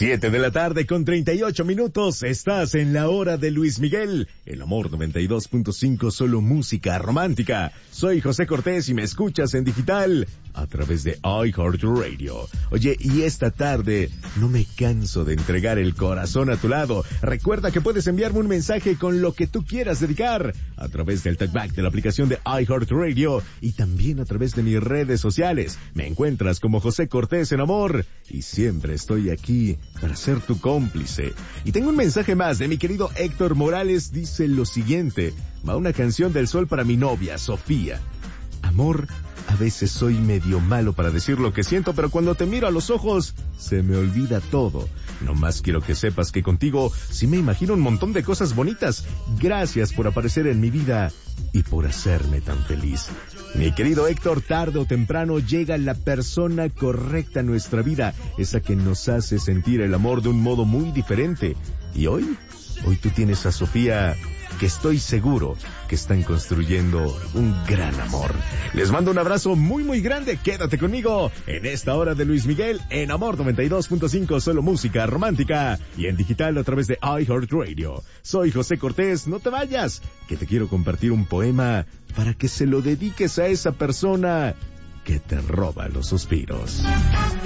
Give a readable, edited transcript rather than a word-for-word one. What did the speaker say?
7:38 estás en la hora de Luis Miguel, El Amor 92.5, solo música romántica. Soy José Cortés y me escuchas en digital a través de iHeartRadio. Oye, y esta tarde no me canso de entregar el corazón a tu lado. Recuerda que puedes enviarme un mensaje con lo que tú quieras dedicar a través del talkback de la aplicación de iHeartRadio y también a través de mis redes sociales. Me encuentras como José Cortés en Amor y siempre estoy aquí para ser tu cómplice. Y tengo un mensaje más de mi querido Héctor Morales. Dice lo siguiente: va una canción del Sol para mi novia, Sofía. Amor, a veces soy medio malo para decir lo que siento, pero cuando te miro a los ojos, se me olvida todo. Nomás quiero que sepas que contigo sí me imagino un montón de cosas bonitas. Gracias por aparecer en mi vida y por hacerme tan feliz. Mi querido Héctor, tarde o temprano llega la persona correcta en nuestra vida, esa que nos hace sentir el amor de un modo muy diferente. Y hoy tú tienes a Sofía, que estoy seguro que están construyendo un gran amor. Les mando un abrazo muy muy grande. Quédate conmigo en esta hora de Luis Miguel en Amor 92.5, solo música romántica y en digital a través de iHeartRadio. Soy José Cortés, no te vayas, que te quiero compartir un poema para que se lo dediques a esa persona que te roba los suspiros.